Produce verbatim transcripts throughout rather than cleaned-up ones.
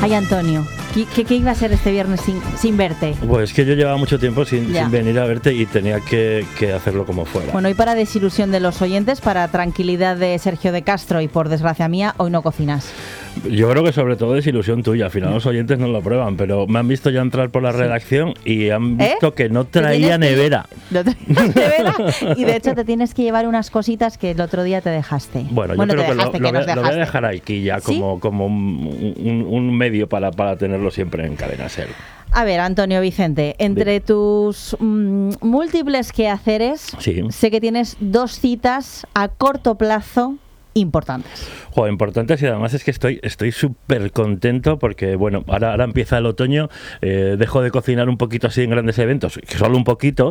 Ay, Antonio, ¿qué, qué, qué iba a ser este viernes sin, sin verte? Pues es que yo llevaba mucho tiempo sin, sin venir a verte y tenía que, que hacerlo como fuera. Bueno, y para desilusión de los oyentes, para tranquilidad de Sergio de Castro y por desgracia mía, hoy no cocinas. Yo creo que sobre todo es ilusión tuya, al final los oyentes no lo prueban, pero me han visto ya entrar por la sí. redacción y han visto ¿Eh? que no traía nevera. Que... ¿No traía nevera? Y de hecho te tienes que llevar unas cositas que el otro día te dejaste. Bueno, bueno yo creo dejaste, que, lo, que lo, voy, lo voy a dejar aquí ya ¿Sí? como, como un, un, un medio para, para tenerlo siempre en Cadena Ser. A ver, Antonio Vicente, entre sí. tus mmm, múltiples quehaceres, sí. sé que tienes dos citas a corto plazo importantes. Joder, importantes y además es que estoy estoy súper contento porque, bueno, ahora, ahora empieza el otoño, eh, dejo de cocinar un poquito así en grandes eventos, solo un poquito,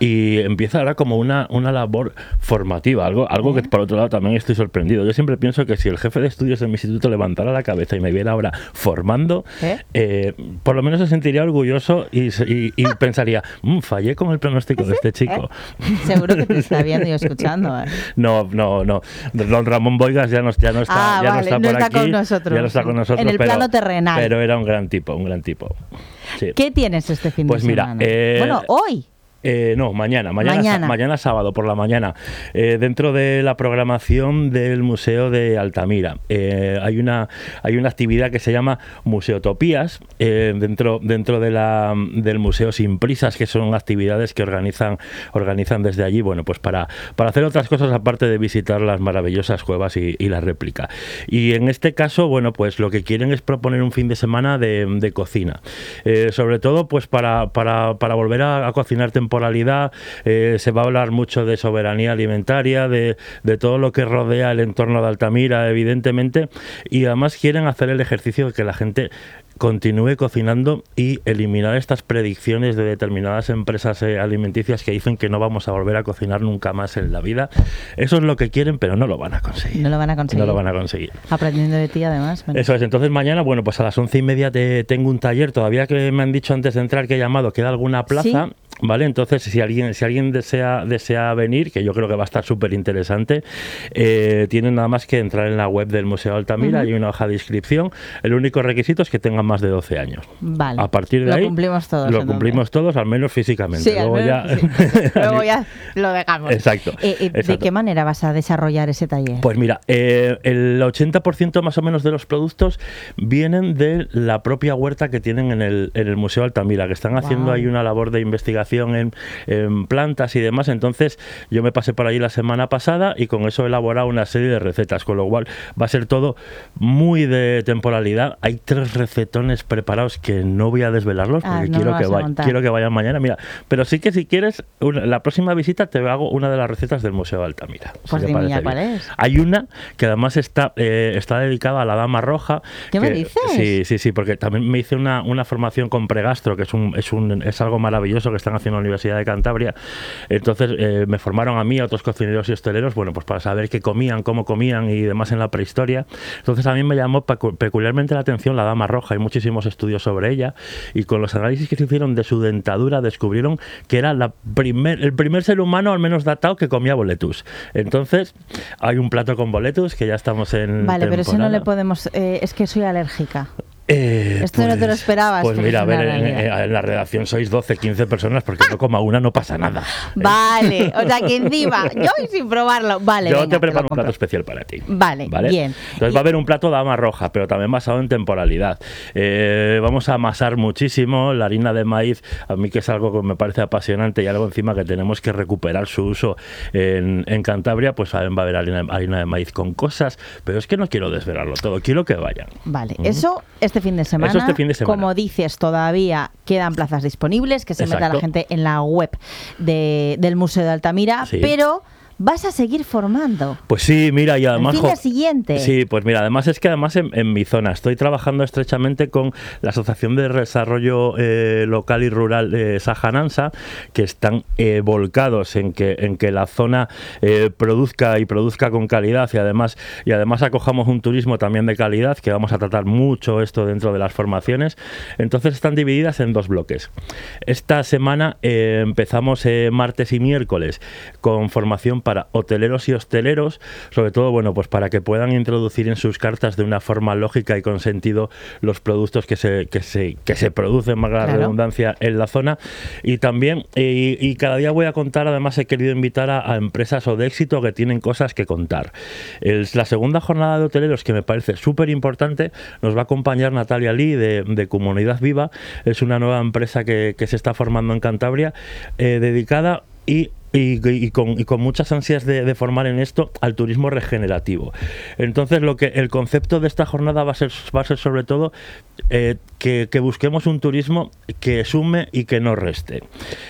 y empieza ahora como una, una labor formativa, algo, algo ¿Eh? que por otro lado también estoy sorprendido. Yo siempre pienso que si el jefe de estudios de mi instituto levantara la cabeza y me viera ahora formando, ¿Eh? Eh, por lo menos se sentiría orgulloso y, y, y pensaría, mmm, fallé con el pronóstico ¿Sí? de este chico. ¿Eh? Seguro que te está viendo y escuchando. ¿eh? No, no, no. Don Ramón Boigas ya no, ya no está, ah, ya vale, no está no por está aquí, con nosotros, ya no está con nosotros, en el pero, plano terrenal. Pero era un gran tipo, un gran tipo. Sí. ¿Qué tienes este fin pues de mira, semana? Eh, bueno, hoy. Eh, no, mañana, mañana, mañana. Sa- mañana sábado por la mañana, eh, dentro de la programación del Museo de Altamira. Eh, hay una hay una actividad que se llama Museotopías, eh, dentro dentro de la, del Museo Sin Prisas, que son actividades que organizan organizan desde allí, bueno, pues para, para hacer otras cosas aparte de visitar las maravillosas cuevas y, y la réplica. Y en este caso, bueno, pues lo que quieren es proponer un fin de semana de, de cocina. Eh, sobre todo, pues para, para, para volver a, a cocinar temporalmente. temporalidad, eh, se va a hablar mucho de soberanía alimentaria, de, de todo lo que rodea el entorno de Altamira, evidentemente, y además quieren hacer el ejercicio de que la gente continúe cocinando y eliminar estas predicciones de determinadas empresas eh, alimenticias que dicen que no vamos a volver a cocinar nunca más en la vida. Eso es lo que quieren, pero no lo van a conseguir. No lo van a conseguir. No lo van a conseguir. Aprendiendo de ti, además. Bueno. Eso es. Entonces mañana, bueno, pues a las once y media te, tengo un taller. Todavía que me han dicho antes de entrar que he llamado, queda alguna plaza. ¿Sí? Vale, entonces si alguien si alguien desea desea venir, que yo creo que va a estar súper interesante, eh, tienen nada más que entrar en la web del Museo de Altamira, uh-huh. hay una hoja de inscripción. El único requisito es que tengan más de doce años. Vale. A partir de lo ahí cumplimos todos, lo cumplimos todos, al menos físicamente. Sí, Luego, menos, ya... sí. Luego ya lo dejamos. Exacto, eh, eh, exacto. ¿De qué manera vas a desarrollar ese taller? Pues mira, eh, el ochenta por ciento más o menos de los productos vienen de la propia huerta que tienen en el, en el Museo de Altamira, que están haciendo wow. ahí una labor de investigación en en plantas y demás. Entonces yo me pasé por allí la semana pasada y con eso he elaborado una serie de recetas, con lo cual va a ser todo muy de temporalidad. Hay tres recetones preparados que no voy a desvelarlos porque ah, no quiero, que vaya, quiero que vayan mañana. Mira, pero sí que si quieres, una, la próxima visita te hago una de las recetas del Museo de Altamira. Pues si dime ya cuál es. Hay una que además está, eh, está dedicada a la Dama Roja. ¿Qué que, me dices? Sí, sí, sí, porque también me hice una, una formación con Pregastro, que es, un, es, un, es algo maravilloso que están haciendo en la Universidad de Cantabria. Entonces eh, me formaron a mí, a otros cocineros y hosteleros, bueno, pues para saber qué comían, cómo comían y demás en la prehistoria. Entonces a mí me llamó pecu- peculiarmente la atención la Dama Roja. Hay muchísimos estudios sobre ella y con los análisis que se hicieron de su dentadura descubrieron que era la primer, el primer ser humano, al menos datado, que comía boletus. Entonces hay un plato con boletus que ya estamos en Vale, temporada. pero eso no le podemos... Eh, es que soy alérgica. Eh, Esto pues, no te lo esperabas. Pues mira, a ver, en, en la redacción sois doce, quince personas, porque no coma una no pasa nada. Vale, o sea que encima, yo sin probarlo, vale. Yo venga, te preparo te un plato especial para ti. Vale, ¿vale? bien. Entonces y... va a haber un plato Dama Roja, pero también basado en temporalidad. Eh, vamos a amasar muchísimo la harina de maíz, a mí que es algo que me parece apasionante y algo encima que tenemos que recuperar su uso en, en Cantabria, pues va a haber harina, harina de maíz con cosas, pero es que no quiero desvelarlo todo, quiero que vayan. Vale, ¿Mm? eso este fin de semana. Eso este fin de semana. Como dices, todavía quedan plazas disponibles, que se Exacto. meta la gente en la web de, del Museo de Altamira, sí. pero vas a seguir formando. Pues sí, mira, y además... El fin de siguiente. Sí, pues mira, además es que además en, en mi zona estoy trabajando estrechamente con la Asociación de Desarrollo eh, Local y Rural de Sajanansa, que están eh, volcados en que, en que la zona eh, produzca y produzca con calidad y además, y además acojamos un turismo también de calidad, que vamos a tratar mucho esto dentro de las formaciones. Entonces están divididas en dos bloques. Esta semana eh, empezamos eh, martes y miércoles con formación para hoteleros y hosteleros, sobre todo, bueno, pues para que puedan introducir en sus cartas de una forma lógica y con sentido los productos que se, que se, que se producen, más la claro. redundancia, en la zona. Y también, y, y cada día voy a contar, además he querido invitar a, a empresas o de éxito que tienen cosas que contar. El, la segunda jornada de hoteleros, que me parece súper importante, nos va a acompañar Natalia Lee de, de Comunidad Viva. Es una nueva empresa que, que se está formando en Cantabria, eh, dedicada y Y, y, con, y con muchas ansias de, de formar en esto al turismo regenerativo. Entonces, lo que el concepto de esta jornada va a ser, va a ser sobre todo eh, que, que busquemos un turismo que sume y que no reste.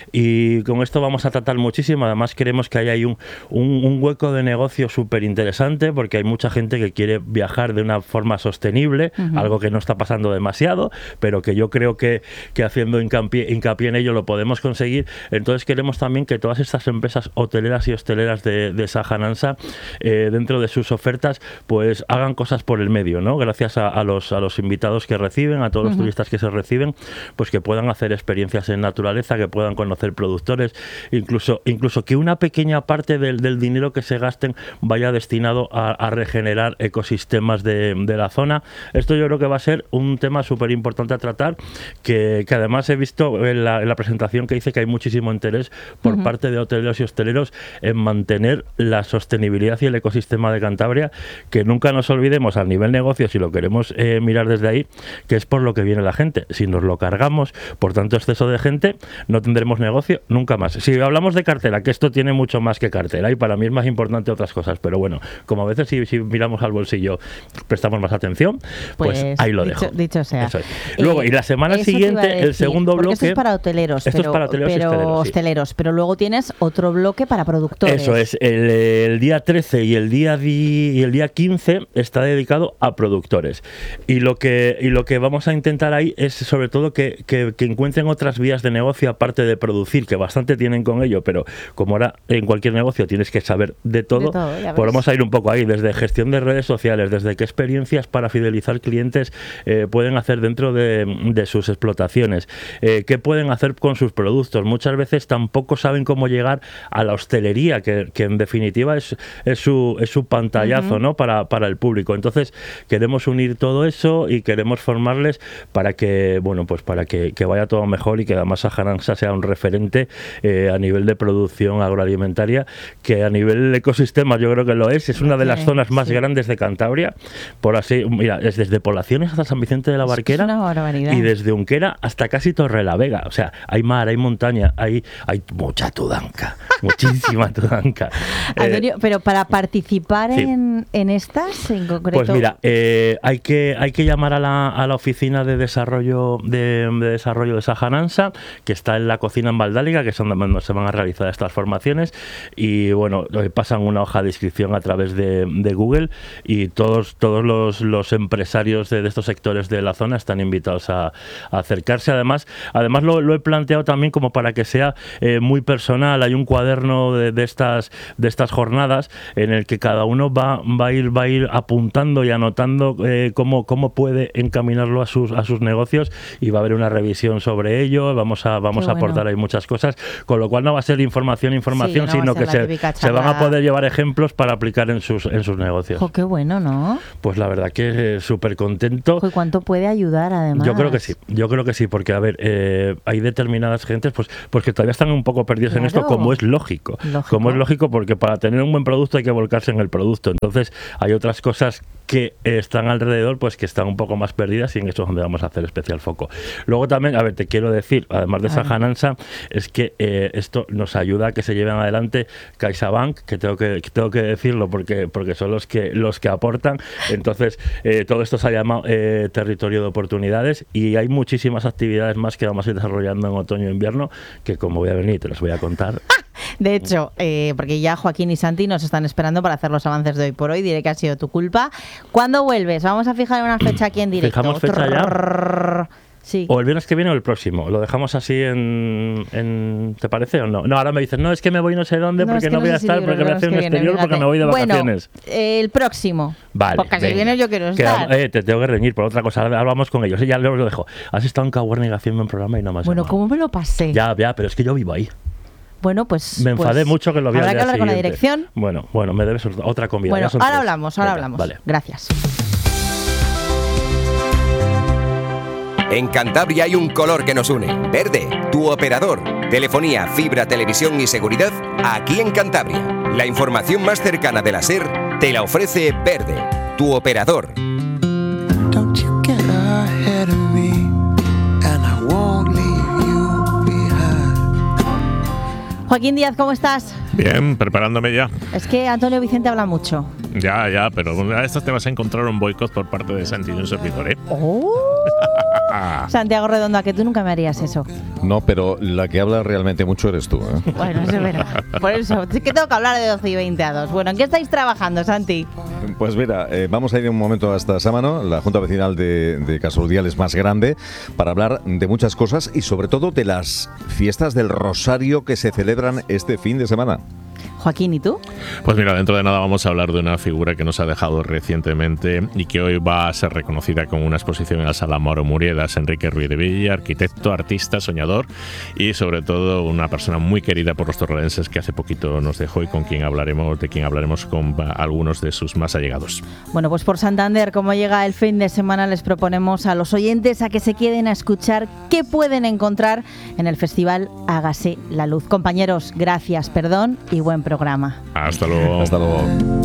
Y con esto vamos a tratar muchísimo. Además, queremos que haya ahí un, un, un hueco de negocio súper interesante, porque hay mucha gente que quiere viajar de una forma sostenible, uh-huh. algo que no está pasando demasiado, pero que yo creo que, que haciendo hincapié, hincapié en ello lo podemos conseguir. Entonces, queremos también que todas estas empresas hoteleras y hosteleras de, de Saja Nansa, eh, dentro de sus ofertas, pues hagan cosas por el medio, ¿no? Gracias a, a, los, a los invitados que reciben, a todos los uh-huh. turistas que se reciben, pues que puedan hacer experiencias en naturaleza, que puedan conocer productores, incluso, incluso que una pequeña parte del, del dinero que se gasten vaya destinado a, a regenerar ecosistemas de, de la zona. Esto yo creo que va a ser un tema súper importante a tratar, que, que además he visto en la, en la presentación que hice que hay muchísimo interés por uh-huh. parte de hoteleros y hosteleros en mantener la sostenibilidad y el ecosistema de Cantabria, que nunca nos olvidemos al nivel negocio, si lo queremos eh, mirar desde ahí, que es por lo que viene la gente. Si nos lo cargamos por tanto exceso de gente, no tendremos negocio nunca más. Si hablamos de cartera, que esto tiene mucho más que cartera y para mí es más importante otras cosas, pero bueno, como a veces si, si miramos al bolsillo prestamos más atención, pues, pues ahí lo dicho, dejo. Dicho sea. Eso es. Luego, eh, y la semana siguiente, decir, el segundo bloque... Esto es para hoteleros, esto pero, es para hoteleros, pero, y hosteleros, hosteleros sí. Pero luego tienes otro bloque para productores. Eso es, el, el día trece y el día di, y el día quince está dedicado a productores. Y lo que y lo que vamos a intentar ahí es sobre todo que, que, que encuentren otras vías de negocio aparte de producir, que bastante tienen con ello, pero como ahora en cualquier negocio tienes que saber de todo, de todo pues vamos a ir un poco ahí, desde gestión de redes sociales, desde qué experiencias para fidelizar clientes eh, pueden hacer dentro de, de sus explotaciones, eh, qué pueden hacer con sus productos. Muchas veces tampoco saben cómo llegar a la hostelería, que, que en definitiva es, es, su, es su pantallazo, uh-huh. ¿no? para, para el público. Entonces queremos unir todo eso y queremos formarles para que, bueno, pues para que, que vaya todo mejor y que además Saja Nansa sea un referente eh, a nivel de producción agroalimentaria, que a nivel ecosistema yo creo que lo es. Es una de las zonas más sí. grandes de Cantabria. Por así, mira, es desde Poblaciones hasta San Vicente de la Barquera, es una barbaridad. Y desde Unquera hasta casi Torrelavega. O sea, hay mar, hay montaña, hay, hay mucha tudanca. Muchísima tudanca. Eh, pero para participar sí. en, en estas en concreto. Pues mira, eh, hay que hay que llamar a la, a la oficina de desarrollo de, de desarrollo de Saja Nansa, que está en la cocina en Valdáliga, que es donde se van a realizar estas formaciones, y bueno, pasan una hoja de inscripción a través de, de Google y todos todos los, los empresarios de, de estos sectores de la zona están invitados a, a acercarse. Además, además lo, lo he planteado también como para que sea eh, muy personal. Hay un cuaderno de, de estas de estas jornadas en el que cada uno va va a ir va a ir apuntando y anotando eh, cómo cómo puede encaminarlo a sus a sus negocios, y va a haber una revisión sobre ello. Vamos a vamos qué a aportar bueno. ahí muchas cosas, con lo cual no va a ser información información, sí, no sino que se, se van a poder llevar ejemplos para aplicar en sus en sus negocios. Oh, qué bueno, ¿no? Pues la verdad que eh, súper contento. ¿Y cuánto puede ayudar además? Yo creo que sí, yo creo que sí, porque a ver, eh, hay determinadas gentes pues pues que todavía están un poco perdidos claro. en esto, como es lógico, lógico, como es lógico, porque para tener un buen producto hay que volcarse en el producto. Entonces hay otras cosas que están alrededor, pues que están un poco más perdidas, y en eso es donde vamos a hacer especial foco. Luego también, a ver, te quiero decir, además de Saja Nansa, es que eh, esto nos ayuda a que se lleven adelante CaixaBank, que tengo que, que tengo que decirlo porque porque son los que los que aportan. Entonces eh, todo esto se ha llamado eh, territorio de oportunidades, y hay muchísimas actividades más que vamos a ir desarrollando en otoño e invierno, que como voy a venir te las voy a contar. De hecho, eh, porque ya Joaquín y Santi nos están esperando para hacer los avances de hoy por hoy. Diré que ha sido tu culpa. ¿Cuándo vuelves? Vamos a fijar una fecha aquí en directo. ¿Fijamos fecha ya? Sí. O el viernes que viene o el próximo. Lo dejamos así en, en... ¿Te parece o no? No, ahora me dices, no, es que me voy no sé dónde, no, porque no, no voy a estar, porque voy a hacer un exterior, porque me voy de vacaciones. Bueno, el próximo. Vale. Porque si viene yo quiero estar. Que, eh, te tengo que reñir por otra cosa. Ahora hablamos con ellos. Ya lo dejo. Has estado en Caguernig haciendo un programa y no más. Bueno, llamado. ¿cómo me lo pasé? Ya, ya, pero es que yo vivo ahí. Bueno, pues... Me enfadé pues, mucho que lo vi al habrá día que hablar siguiente. con la dirección. Bueno, bueno, me debes otra comida. Bueno, ahora tres. hablamos, ahora Venga, hablamos. Vale. Gracias. En Cantabria hay un color que nos une. Verde, tu operador. Telefonía, fibra, televisión y seguridad aquí en Cantabria. La información más cercana de la SER te la ofrece Verde, tu operador. Don't you get ahead of me, and I won't leave you behind. Joaquín Díaz, ¿cómo estás? Bien, preparándome ya. Es que Antonio Vicente habla mucho. Ya, ya, pero a estas te vas a encontrar un boicot por parte de Santi y un servidor, ¿eh? Oh. Santiago Redondo, a que tú nunca me harías eso. No, pero la que habla realmente mucho eres tú, ¿eh? Bueno, eso es verdad. Por eso, es que tengo que hablar de doce y veinte a dos. Bueno, ¿en qué estáis trabajando, Santi? Pues mira, eh, vamos a ir un momento hasta Sámano, la Junta Vecinal de, de Casorudiales más grande, para hablar de muchas cosas y sobre todo de las fiestas del Rosario que se celebran este fin de semana. Joaquín, ¿y tú? Pues mira, dentro de nada vamos a hablar de una figura que nos ha dejado recientemente y que hoy va a ser reconocida con una exposición en la Sala Mauro Muriedas. Enrique Ruiz de Villa, arquitecto, artista, soñador y sobre todo una persona muy querida por los torrelenses que hace poquito nos dejó y con quien hablaremos, de quien hablaremos con algunos de sus más allegados. Bueno, pues por Santander, como llega el fin de semana, les proponemos a los oyentes a que se queden a escuchar qué pueden encontrar en el festival Hágase la Luz. Compañeros, gracias, perdón y buen programa. Hasta luego. Hasta luego.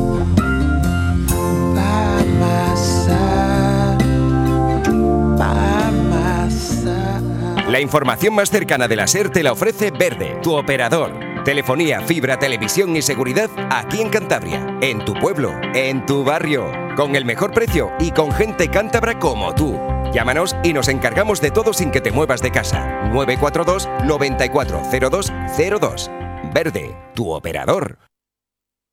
La información más cercana de la SER te la ofrece Verde, tu operador. Telefonía, fibra, televisión y seguridad aquí en Cantabria, en tu pueblo, en tu barrio, con el mejor precio y con gente cántabra como tú. Llámanos y nos encargamos de todo sin que te muevas de casa. nueve cuatro dos, noventa y cuatro, cero dos cero dos. Verde, tu operador.